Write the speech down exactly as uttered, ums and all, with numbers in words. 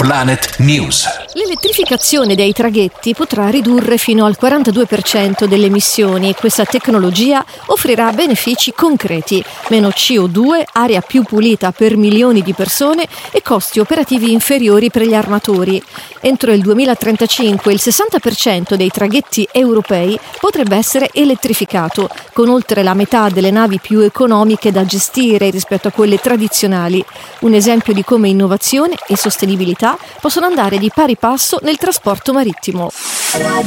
Planet News. L'elettrificazione dei traghetti potrà ridurre fino al quarantadue per cento delle emissioni e questa tecnologia offrirà benefici concreti: meno C O due, aria più pulita per milioni di persone e costi operativi inferiori per gli armatori. Entro il duemilatrentacinque il sessanta per cento dei traghetti europei potrebbe essere elettrificato, con oltre la metà delle navi più economiche da gestire rispetto a quelle tradizionali. Un esempio di come innovazione e sostenibilità possono andare di pari passo nel trasporto marittimo.